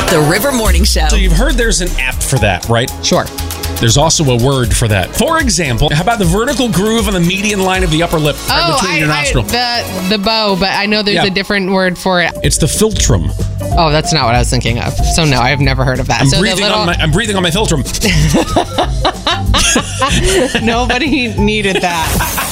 The River Morning Show. So you've heard there's an app for that, right? Sure. There's also a word for that. For example, how about the vertical groove on the median line of the upper lip right between your nostril? The bow, but I know there's a different word for it. It's the philtrum. Oh, that's not what I was thinking of. So no, I've never heard of that. I'm breathing on my philtrum. Nobody needed that.